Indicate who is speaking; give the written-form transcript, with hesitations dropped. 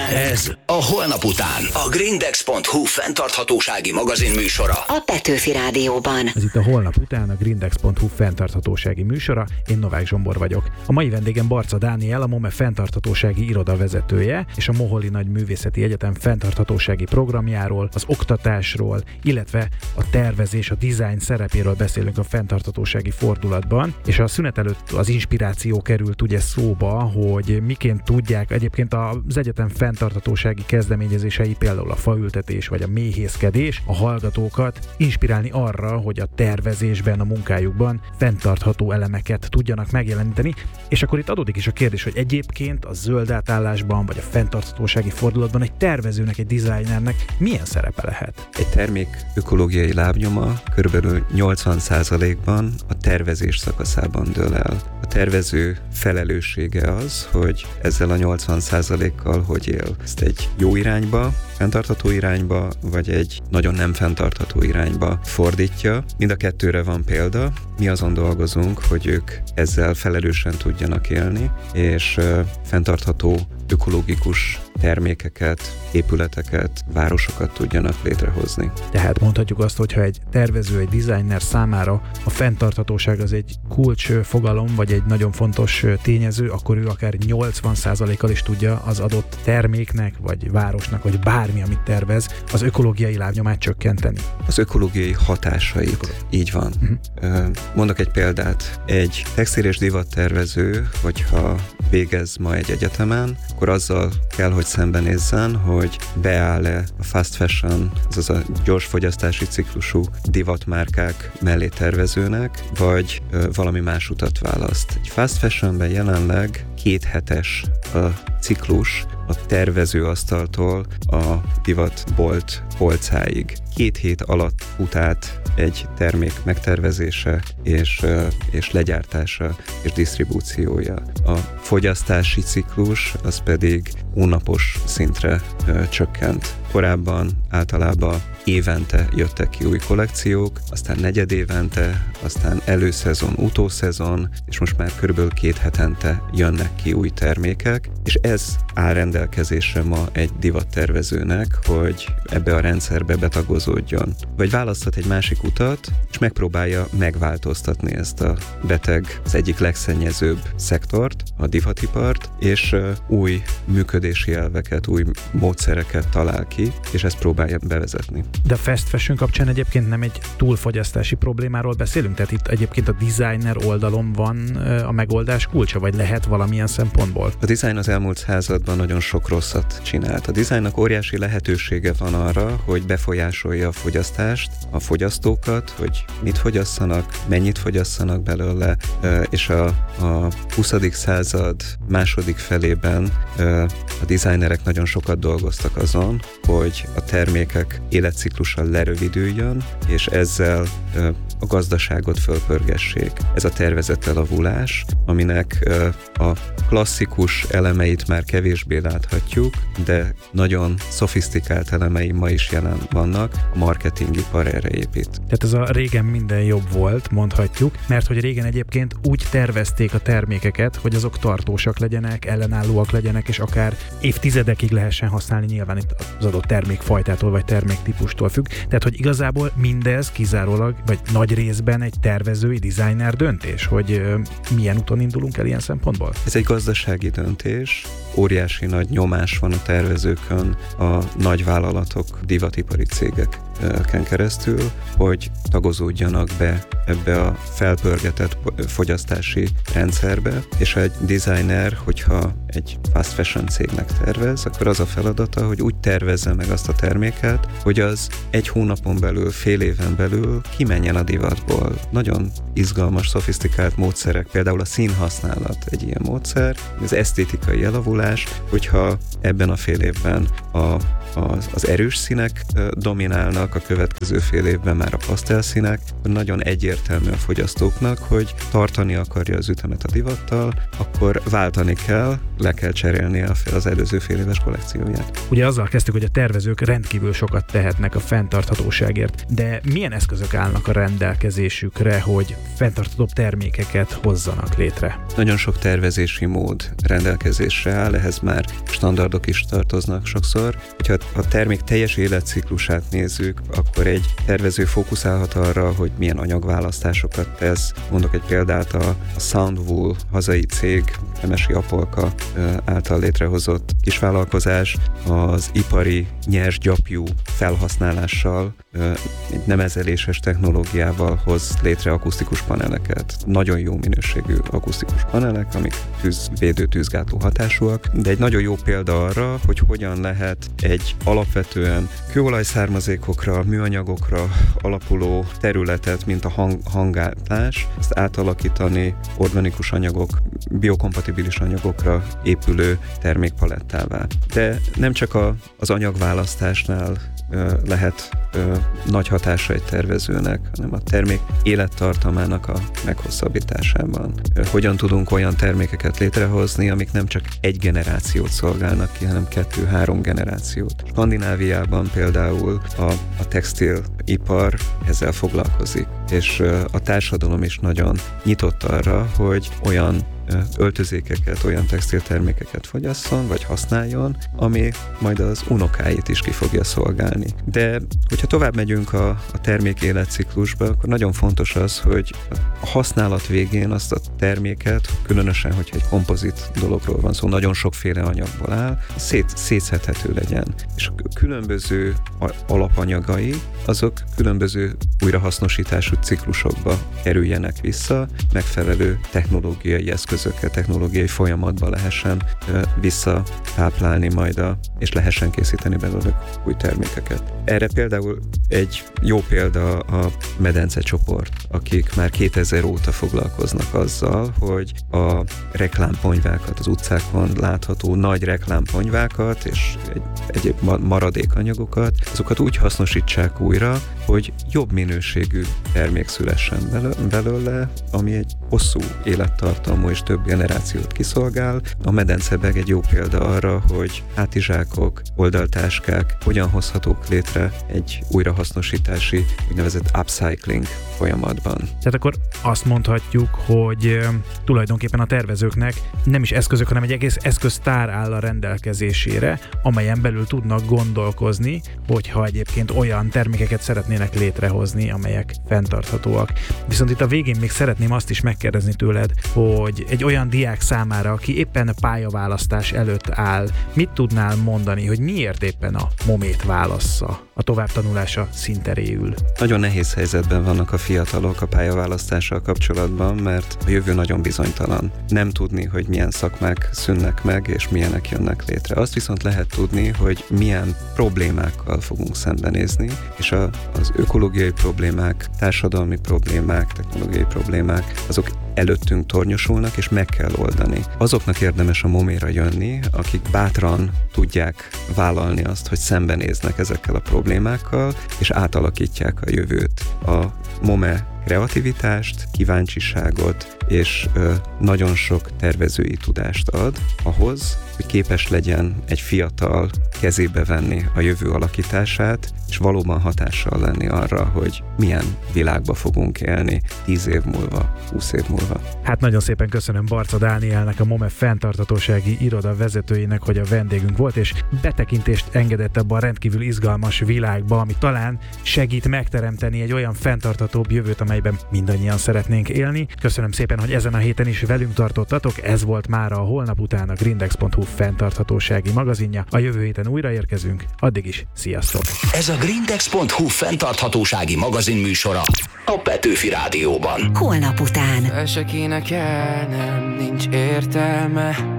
Speaker 1: Ez a Holnap után. A Grindex.hu fenntarthatósági magazin műsora.
Speaker 2: A Petőfi Rádióban.
Speaker 3: Ez itt a Holnap után a Grindex.hu fenntarthatósági műsora. Én Novák Zsombor vagyok. A mai vendégem Barca Dániel, a MOME fenntarthatósági iroda vezetője, és a Moholi Nagyművészeti Egyetem fenntarthatósági programjáról, az oktatásról, illetve a tervezés, a design szerepéről beszélünk a fenntarthatósági fordulatban, és a szünet előtt az inspiráció került ugye szóba, hogy miként tudják egyébként az egyetem fenntarthatósági kezdeményezései, például a faültetés vagy a méhészkedés a hallgatókat inspirálni arra, hogy a tervezésben, a munkájukban fenntartható elemeket tudjanak megjeleníteni. És akkor itt adódik is a kérdés, hogy egyébként a zöld átállásban vagy a fenntarthatósági fordulatban egy tervezőnek, egy designernek milyen szerepe lehet?
Speaker 4: Egy termék ökológiai lábnyoma körülbelül 80%-ban a tervezés szakaszában dől el. A tervező felelőssége az, hogy ezzel a 80%-kal hogy él. Ezt egy jó irányba, fenntartható irányba, vagy egy nagyon nem fenntartható irányba fordítja. Mind a kettőre van példa. Mi azon dolgozunk, hogy ők ezzel felelősen tudjanak élni, és fenntartható, ökológikus termékeket, épületeket, városokat tudjanak létrehozni.
Speaker 3: Tehát mondhatjuk azt, hogyha egy tervező, egy designer számára a fenntarthatóság az egy kulcs fogalom, vagy egy nagyon fontos tényező, akkor ő akár 80%-kal is tudja az adott terméknek, vagy városnak, vagy bármi, amit tervez, az ökológiai lábnyomát csökkenteni.
Speaker 4: Az ökológiai hatásait, így van. Mondok egy példát. Egy textil- és divattervező, hogyha végez ma egy egyetemen, akkor azzal kell, hogy szembenézzen, hogy beáll-e a fast fashion, azaz a gyors fogyasztási ciklusú divatmárkák mellé tervezőnek, vagy valami más utat választ. Egy fast fashionben jelenleg 2 hetes a ciklus a tervezőasztaltól a divatbolt polcáig. 2 hét alatt fut át egy termék megtervezése és legyártása és disztribúciója. A fogyasztási ciklus az pedig hónapos szintre csökkent. Korábban általában évente jöttek ki új kollekciók, aztán negyedévente, aztán előszezon, utószezon, és most már körülbelül 2 hetente jönnek ki új termékek, és ez áll rendelkezésre ma egy divattervezőnek, hogy ebbe a rendszerbe betagozódjon. Vagy választhat egy másik utat, és megpróbálja megváltoztatni ezt a beteg, az egyik legszennyezőbb szektort, a divatipart, és új működési elveket, új módszereket talál ki, és ezt próbálja bevezetni.
Speaker 3: De a fast fashion kapcsán egyébként nem egy túlfogyasztási problémáról beszélünk? Tehát itt egyébként a designer oldalon van a megoldás kulcsa, vagy lehet valamilyen szempontból?
Speaker 4: A design az elmúlt században nagyon sok rosszat csinált. A designnak óriási lehetősége van arra, hogy befolyásolja a fogyasztást, a fogyasztókat, hogy mit fogyasszanak, mennyit fogyasszanak belőle, és a 20. század második felében a designerek nagyon sokat dolgoztak azon, hogy a termékek életciklusa lerövidüljön, és ezzel a gazdaságot fölpörgessék. Ez a tervezett elavulás, aminek a klasszikus elemeit már kevésbé láthatjuk, de nagyon szofisztikált elemei ma is jelen vannak, a marketingipar erre épít.
Speaker 3: Tehát ez a régen minden jobb volt, mondhatjuk, mert hogy régen egyébként úgy tervezték a termékeket, hogy azok tartósak legyenek, ellenállóak legyenek, és akár évtizedekig lehessen használni, nyilván itt az adott termékfajtától vagy terméktípustól függ. Tehát, hogy igazából mindez kizárólag, vagy nagy részben egy tervezői, designer döntés, hogy milyen úton indulunk el ilyen szempontból?
Speaker 4: Ez egy gazdasági döntés, óriási nagy nyomás van a tervezőkön, a nagyvállalatok, divatipari cégeken keresztül, hogy tagozódjanak be ebbe a felpörgetett fogyasztási rendszerbe, és egy designer, hogyha egy fast fashion cégnek tervez, akkor az a feladata, hogy úgy tervezze meg azt a terméket, hogy az 1 hónapon belül, fél éven belül kimenjen a divatból. Nagyon izgalmas, szofisztikált módszerek, például a színhasználat egy ilyen módszer, az esztétikai elavulás, hogyha ebben a fél évben az erős színek dominálnak, vannak a következő fél évben már a pasztelszínek, nagyon egyértelmű a fogyasztóknak, hogy tartani akarja az ütemet a divattal, akkor váltani kell, le kell cserélnie az előző fél éves kollekcióját.
Speaker 3: Ugye azzal kezdtük, hogy a tervezők rendkívül sokat tehetnek a fenntarthatóságért, de milyen eszközök állnak a rendelkezésükre, hogy fenntarthatóbb termékeket hozzanak létre?
Speaker 4: Nagyon sok tervezési mód rendelkezésre áll, ehhez már standardok is tartoznak sokszor. Ha a termék teljes életciklusát nézzük, akkor egy tervező fókuszálhat arra, hogy milyen anyagválasztásokat tesz. Mondok egy példát, a Soundwool hazai cég, Nemesi Apolka által létrehozott kisvállalkozás az ipari nyers gyapjú felhasználással, egy nemezeléses technológiával hoz létre akusztikus paneleket. Nagyon jó minőségű akusztikus panelek, amik védő tűzgátló hatásúak, de egy nagyon jó példa arra, hogy hogyan lehet egy alapvetően kőolajszármazékokra, műanyagokra alapuló területet, mint a hangátlás, ezt átalakítani organikus anyagok, biokompatibilis anyagokra épülő termékpalettává. De nem csak az anyagválasztásnál lehet nagy hatása egy tervezőnek, hanem a termék élettartamának a meghosszabbításában. Hogyan tudunk olyan termékeket létrehozni, amik nem csak egy generációt szolgálnak ki, hanem 2-3 generációt. Skandináviában például a textilipar ezzel foglalkozik, és a társadalom is nagyon nyitott arra, hogy olyan öltözékeket, olyan textiltermékeket fogyasszon, vagy használjon, ami majd az unokáit is ki fogja szolgálni. De hogyha tovább megyünk a termék életciklusba, akkor nagyon fontos az, hogy a használat végén azt a terméket, különösen, hogyha egy kompozit dologról van szó, nagyon sokféle anyagból áll, szétszedhető legyen. És a különböző alapanyagai, azok különböző újrahasznosítású ciklusokba kerüljenek vissza, megfelelő technológiai eszközökkel, technológiai folyamatba lehessen visszatáplálni majd és lehessen készíteni belőle új termékeket. Erre például egy jó példa a Medence csoport, akik már 2000 óta foglalkoznak azzal, hogy a reklámponyvákat, az utcákon látható nagy reklámponyvákat és egyéb maradékanyagokat, azokat úgy hasznosítsák újra, hogy jobb minőségű termék szülessen belőle, ami egy hosszú élettartamú és több generációt kiszolgál. A medencebeg egy jó példa arra, hogy hátizsákok, oldaltáskák hogyan hozhatók létre egy újrahasznosítási, úgynevezett upcycling folyamatban.
Speaker 3: Tehát akkor azt mondhatjuk, hogy tulajdonképpen a tervezőknek nem is eszközök, hanem egy egész eszköztár áll a rendelkezésére, amelyen belül tudnak gondolkozni, hogyha egyébként olyan termékeket szeretnének létrehozni, amelyek fenntarthatóak. Viszont itt a végén még szeretném azt is megkérdezni tőled, hogy egy olyan diák számára, aki éppen a pályaválasztás előtt áll, mit tudnál mondani, hogy miért éppen a momét válassza a továbbtanulása színteréül?
Speaker 4: Nagyon nehéz helyzetben vannak a fiatalok a pályaválasztással kapcsolatban, mert a jövő nagyon bizonytalan. Nem tudni, hogy milyen szakmák szűnnek meg, és milyenek jönnek létre. Azt viszont lehet tudni, hogy milyen problémákkal fogunk szembenézni, és az ökológiai problémák, társadalmi problémák, technológiai problémák, azok előttünk tornyosulnak, és meg kell oldani. Azoknak érdemes a moméra jönni, akik bátran tudják vállalni azt, hogy szembenéznek ezekkel a problémákkal, és átalakítják a jövőt. A MOME kreativitást, kíváncsiságot és nagyon sok tervezői tudást ad ahhoz, hogy képes legyen egy fiatal kezébe venni a jövő alakítását, és valóban hatással lenni arra, hogy milyen világba fogunk élni 10 év múlva, 20 év múlva.
Speaker 3: Hát nagyon szépen köszönöm Barca Dánielnek, a MOME fenntarthatósági iroda vezetőjének, hogy a vendégünk volt, és betekintést engedett abba a rendkívül izgalmas világba, ami talán segít megteremteni egy olyan fenntarthatóbb jövőt, amelyben mindannyian szeretnénk élni. Köszönöm szépen, hogy ezen a héten is velünk tartottatok. Ez volt már a Holnap után a Grindex.hu fenntarthatósági magazinja. A jövő héten újra érkezünk. Addig is sziasztok!
Speaker 1: Ez a Grindex.hu fenntarthatósági magazin műsora a Petőfi Rádióban.
Speaker 2: Holnap után.
Speaker 5: El se kéne kelnem, nincs értelme.